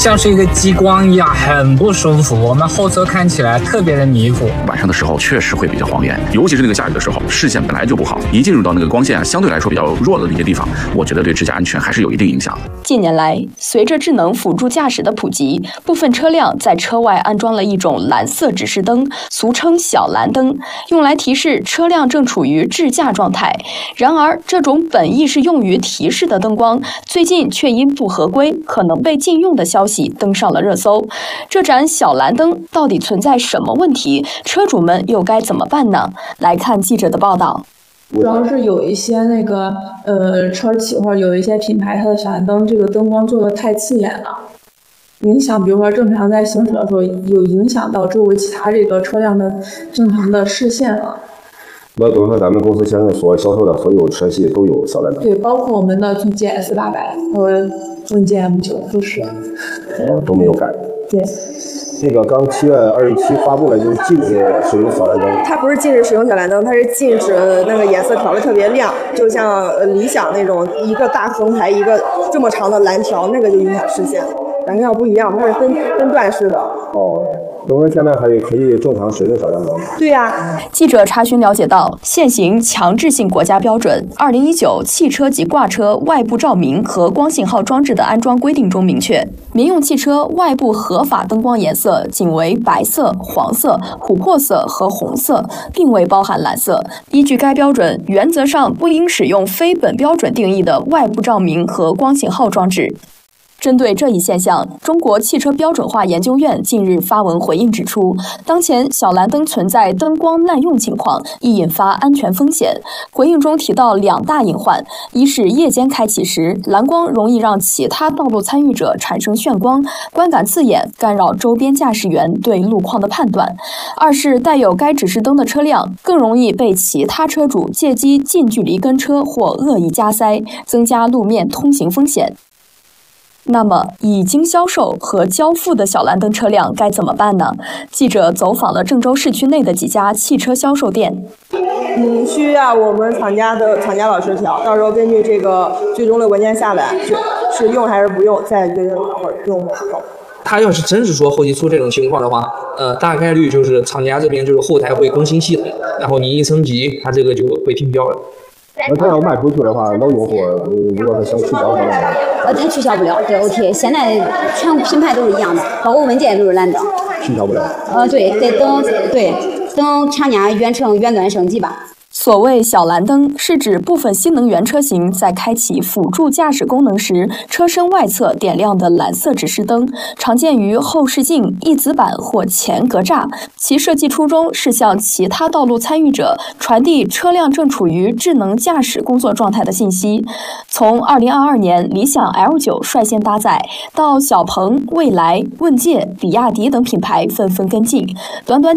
像是一个激光一样，很不舒服。我们后车看起来特别的迷糊。 晚上的时候确实会比较晃眼，尤其是那个下雨的时候，视线本来就不好，一进入到那个光线相对来说比较弱的一些地方，我觉得对智驾安全还是有一定影响。 近年来，随着智能辅助驾驶的普及，部分车辆在车外安装了一种蓝色指示灯，俗称小蓝灯，用来提示车辆正处于智驾状态。然而，这种本意是用于提示的灯光，最近却因不合规、可能被禁用的消息登上了热搜。这盏小蓝灯到底存在什么问题？车主们又该怎么办呢？来看记者的报道。 主要是有一些那个车企或者有一些品牌，它的小蓝灯这个灯光做的太刺眼了，影响比如说正常在行驶的时候，有影响到周围其他这个车辆的正常的视线了。 那比如说咱们公司现在所销售的所有车系都有小蓝灯， 对，包括我们的尊界 S800和尊界M9都是， 都没有改。 对。 这个刚7月27发布了，就是禁止使用小蓝灯。 它不是禁止使用小蓝灯，它是禁止那个颜色调的特别亮，就像理想那种一个大横排一个这么长的蓝条，那个就影响视线。蓝条不一样，它是分段式的。 哦。我们现在还可以正常使用小蓝灯。 对呀。 记者查询了解到，现行强制性国家标准《2019汽车及挂车外部照明和光信号装置的安装规定》中明确，民用汽车外部合法灯光颜色仅为白色、黄色、琥珀色和红色，并未包含蓝色。依据该标准，原则上不应使用非本标准定义的外部照明和光信号装置。针对这一现象，中国汽车标准化研究院近日发文回应指出，当前小蓝灯存在灯光滥用情况，易引发安全风险。回应中提到2大隐患：一是夜间开启时，蓝光容易让其他道路参与者产生眩光，观感刺眼，干扰周边驾驶员对路况的判断；二是带有该指示灯的车辆更容易被其他车主借机近距离跟车或恶意加塞，增加路面通行风险。那么，已经销售和交付的小蓝灯车辆该怎么办呢？记者走访了郑州市区内的几家汽车销售店。 需要我们厂家老师调，到时候根据这个最终的文件下来，是用还是不用，再决定用。 他要是真是说后期出这种情况的话，大概率就是厂家这边就是后台会更新系统，然后你一升级，它这个就会停标了。 那他要卖出去的话，老用户如果是想取消的话， 他取消不了。对 ，OK， 现在全品牌都是一样的，包括文件都是蓝灯， 取消不了。 对，得等厂家远端升级吧。 所谓小蓝灯，是指部分新能源车型在开启辅助驾驶功能时，车身外侧点亮的蓝色指示灯，常见于后视镜、翼子板或前格栅。其设计初衷是向其他道路参与者传递车辆正处于智能驾驶工作状态的信息。从2022年理想 L9 率先搭载，到小鹏、蔚来、问界、比亚迪等品牌纷纷跟进，短短